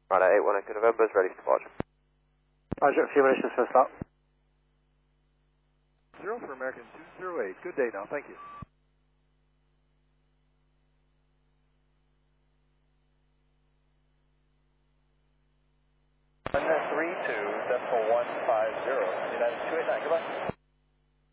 Right, 818 November is ready to depart. Roger, a few minutes to start. 0 for American 208. Good day now, thank you. One 32.150. United 289, goodbye.